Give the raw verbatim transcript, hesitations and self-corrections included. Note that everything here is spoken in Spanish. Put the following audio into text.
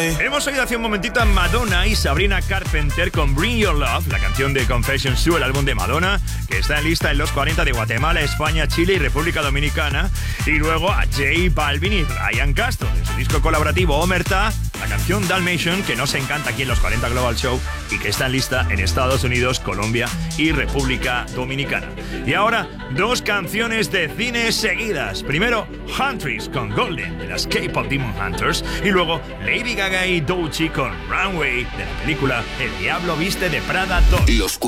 Hemos oído hace un momentito a Madonna y Sabrina Carpenter con Bring Your Love, la canción de Confessions two, el álbum de Madonna, que está en lista en los cuarenta de Guatemala, España, Chile y República Dominicana. Y luego a J Balvin y Ryan Castro, de su disco colaborativo Omerta, la canción Dalmatian, que nos encanta aquí en los cuarenta Global Show y que está en lista en Estados Unidos, Colombia y República Dominicana. Y ahora, dos canciones de cine seguidas. Primero, Huntress con Golden, de las K-pop Demon Hunters, y luego Lady Gaga y Doechii con Runway, de la película El Diablo Viste de Prada dos. Los